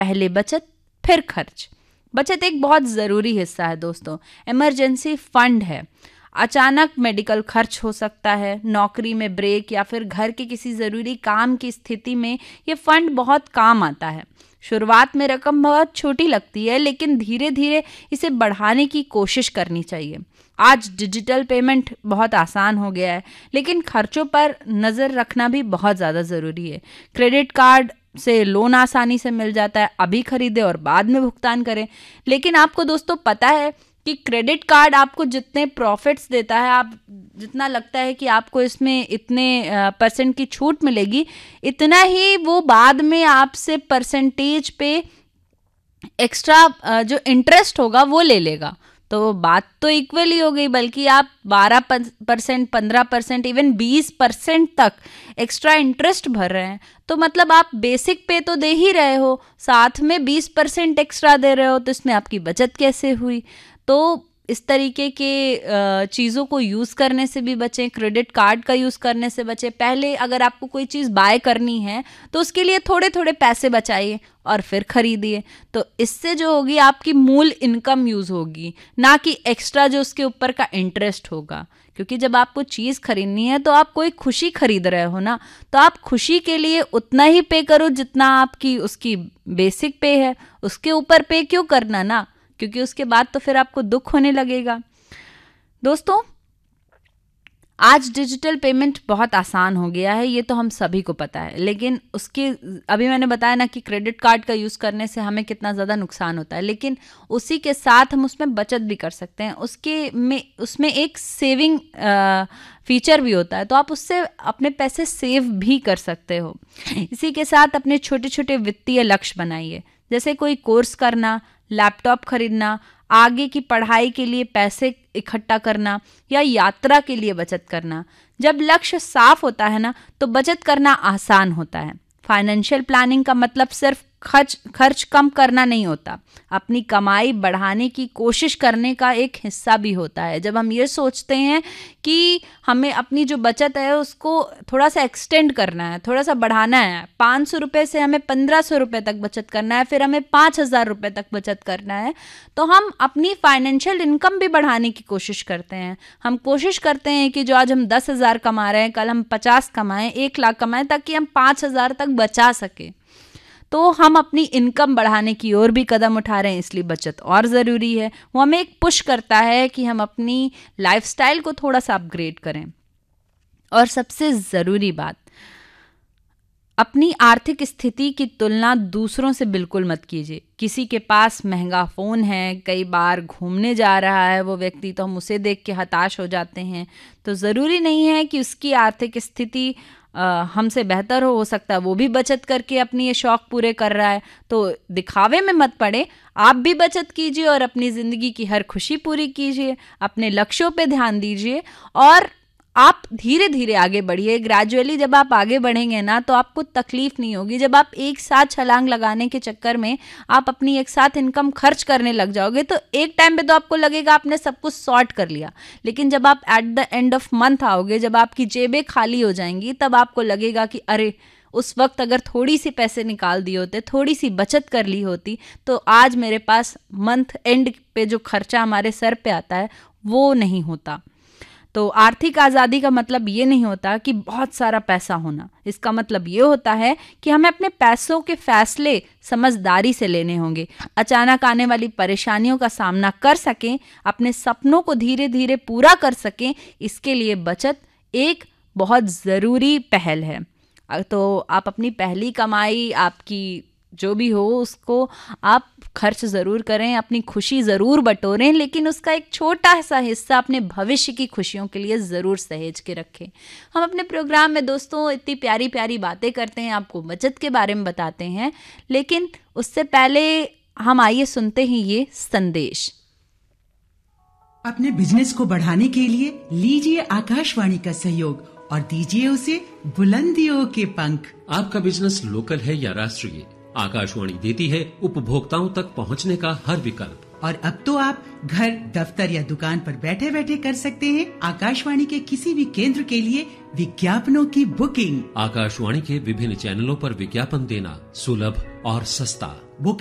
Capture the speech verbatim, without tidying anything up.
पहले बचत फिर खर्च। बचत एक बहुत ज़रूरी हिस्सा है दोस्तों। इमरजेंसी फंड है, अचानक मेडिकल खर्च हो सकता है, नौकरी में ब्रेक या फिर घर के किसी ज़रूरी काम की स्थिति में ये फंड बहुत काम आता है। शुरुआत में रकम बहुत छोटी लगती है, लेकिन धीरे धीरे इसे बढ़ाने की कोशिश करनी चाहिए। आज डिजिटल पेमेंट बहुत आसान हो गया है, लेकिन खर्चों पर नज़र रखना भी बहुत ज़्यादा ज़रूरी है। क्रेडिट कार्ड से लोन आसानी से मिल जाता है, अभी खरीदें और बाद में भुगतान करें। लेकिन आपको दोस्तों पता है कि क्रेडिट कार्ड आपको जितने प्रॉफिट्स देता है, आप जितना लगता है कि आपको इसमें इतने परसेंट की छूट मिलेगी, इतना ही वो बाद में आपसे परसेंटेज पे एक्स्ट्रा जो इंटरेस्ट होगा वो ले लेगा। तो बात तो इक्वल ही हो गई, बल्कि आप बारह परसेंट, पंद्रह परसेंट, इवन बीस परसेंट तक एक्स्ट्रा इंटरेस्ट भर रहे हैं। तो मतलब आप बेसिक पे तो दे ही रहे हो, साथ में बीस परसेंट एक्स्ट्रा दे रहे हो, तो इसमें आपकी बचत कैसे हुई? तो इस तरीके के चीज़ों को यूज़ करने से भी बचें, क्रेडिट कार्ड का यूज़ करने से बचें। पहले अगर आपको कोई चीज़ बाय करनी है तो उसके लिए थोड़े थोड़े पैसे बचाइए और फिर खरीदिए। तो इससे जो होगी आपकी मूल इनकम यूज़ होगी, ना कि एक्स्ट्रा जो उसके ऊपर का इंटरेस्ट होगा। क्योंकि जब आपको चीज़ खरीदनी है तो आप कोई खुशी खरीद रहे हो ना, तो आप खुशी के लिए उतना ही पे करो जितना आपकी उसकी बेसिक पे है। उसके ऊपर पे क्यों करना ना, क्योंकि उसके बाद तो फिर आपको दुख होने लगेगा। दोस्तों, आज डिजिटल पेमेंट बहुत आसान हो गया है, ये तो हम सभी को पता है। लेकिन उसके अभी मैंने बताया ना कि क्रेडिट कार्ड का यूज़ करने से हमें कितना ज़्यादा नुकसान होता है, लेकिन उसी के साथ हम उसमें बचत भी कर सकते हैं। उसके में उसमें एक सेविंग फीचर भी होता है, तो आप उससे अपने पैसे सेव भी कर सकते हो। इसी के साथ अपने छोटे छोटे वित्तीय लक्ष्य बनाइए, जैसे कोई कोर्स करना, लैपटॉप खरीदना, आगे की पढ़ाई के लिए पैसे इकट्ठा करना या यात्रा के लिए बचत करना। जब लक्ष्य साफ होता है ना, तो बचत करना आसान होता है। फाइनेंशियल प्लानिंग का मतलब सिर्फ खर्च खर्च कम करना नहीं होता, अपनी कमाई बढ़ाने की कोशिश करने का एक हिस्सा भी होता है। जब हम ये सोचते हैं कि हमें अपनी जो बचत है उसको थोड़ा सा एक्सटेंड करना है, थोड़ा सा बढ़ाना है, पाँच सौ रुपये से हमें पंद्रह सौ रुपये तक बचत करना है, फिर हमें पाँच हज़ार रुपये तक बचत करना है, तो हम अपनी फाइनेंशियल इनकम भी बढ़ाने की कोशिश करते हैं। हम कोशिश करते हैं कि जो आज हम दस हज़ार कमा रहे हैं, कल हम पचास कमाएं, एक लाख कमाएं, ताकि हम पाँच हज़ार तक बचा सके। तो हम अपनी इनकम बढ़ाने की ओर भी कदम उठा रहे हैं, इसलिए बचत और ज़रूरी है। वो हमें एक पुश करता है कि हम अपनी लाइफस्टाइल को थोड़ा सा अपग्रेड करें। और सबसे ज़रूरी बात, अपनी आर्थिक स्थिति की तुलना दूसरों से बिल्कुल मत कीजिए। किसी के पास महंगा फ़ोन है, कई बार घूमने जा रहा है वो व्यक्ति, तो हम उसे देख के हताश हो जाते हैं। तो ज़रूरी नहीं है कि उसकी आर्थिक स्थिति हमसे बेहतर हो हो सकता है वो भी बचत करके अपनी ये शौक़ पूरे कर रहा है। तो दिखावे में मत पड़े, आप भी बचत कीजिए और अपनी ज़िंदगी की हर खुशी पूरी कीजिए। अपने लक्ष्यों पे ध्यान दीजिए और आप धीरे धीरे आगे बढ़िए। ग्रेजुअली जब आप आगे बढ़ेंगे ना, तो आपको तकलीफ नहीं होगी। जब आप एक साथ छलांग लगाने के चक्कर में आप अपनी एक साथ इनकम खर्च करने लग जाओगे, तो एक टाइम पे तो आपको लगेगा आपने सब कुछ सॉर्ट कर लिया, लेकिन जब आप at the end of month आओगे, जब आपकी जेबें खाली हो जाएंगी, तब आपको लगेगा कि अरे उस वक्त अगर थोड़ी सी पैसे निकाल दिए होते, थोड़ी सी बचत कर ली होती, तो आज मेरे पास मंथ एंड पे जो खर्चा हमारे सर पे आता है वो नहीं होता। तो आर्थिक आज़ादी का मतलब ये नहीं होता कि बहुत सारा पैसा होना। इसका मतलब ये होता है कि हमें अपने पैसों के फैसले समझदारी से लेने होंगे, अचानक आने वाली परेशानियों का सामना कर सकें, अपने सपनों को धीरे धीरे पूरा कर सकें। इसके लिए बचत एक बहुत ज़रूरी पहल है। तो आप अपनी पहली कमाई, आपकी जो भी हो, उसको आप खर्च ज़रूर करें, अपनी खुशी ज़रूर बटोरें, लेकिन उसका एक छोटा सा हिस्सा अपने भविष्य की खुशियों के लिए ज़रूर सहेज के रखें। हम अपने प्रोग्राम में दोस्तों इतनी प्यारी प्यारी बातें करते हैं, आपको बचत के बारे में बताते हैं, लेकिन उससे पहले हम आइए सुनते हैं ये संदेश। अपने बिजनेस को बढ़ाने के लिए लीजिए आकाशवाणी का सहयोग और दीजिए उसे बुलंदियों के पंख। आपका बिजनेस लोकल है या राष्ट्रीय, आकाशवाणी देती है उपभोक्ताओं तक पहुंचने का हर विकल्प। और अब तो आप घर, दफ्तर या दुकान पर बैठे बैठे कर सकते हैं आकाशवाणी के किसी भी केंद्र के लिए विज्ञापनों की बुकिंग। आकाशवाणी के विभिन्न चैनलों पर विज्ञापन देना सुलभ, और सस्ता। वो